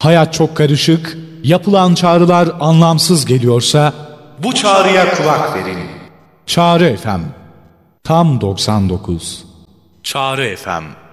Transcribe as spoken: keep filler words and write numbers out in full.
hayat çok karışık, yapılan çağrılar anlamsız geliyorsa bu çağrıya kulak verin. Çağrı F M Tam doksan dokuz. Çağrı F M